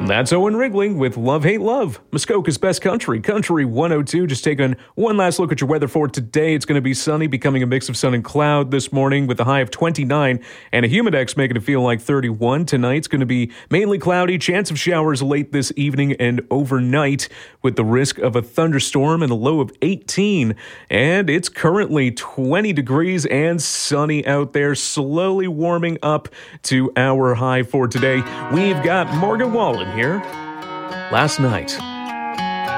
That's Owen Wrigley with Love Hate Love, Muskoka's best country, Country 102. Just taking one last look at your weather for today. It's going to be sunny, becoming a mix of sun and cloud this morning with a high of 29 and a humidex making it feel like 31. Tonight's going to be mainly cloudy, chance of showers late this evening and overnight with the risk of a thunderstorm and a low of 18. And it's currently 20 degrees and sunny out there, slowly warming up to our high for today. We've got Morgan Wallen here. Last night,